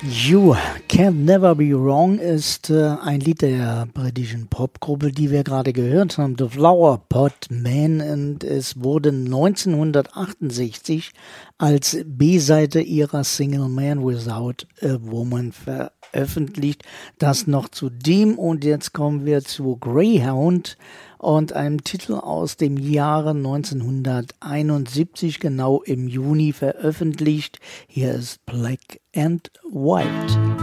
You Can't Never Be Wrong ist ein Lied der britischen Popgruppe, die wir gerade gehört haben, The Flower Pot Man, und es wurde 1968 als B-Seite ihrer Single Man Without a Woman veröffentlicht. Das noch zu dem, und jetzt kommen wir zu Greyhound und einem Titel aus dem Jahre 1971, genau im Juni veröffentlicht. Hier ist Black and White.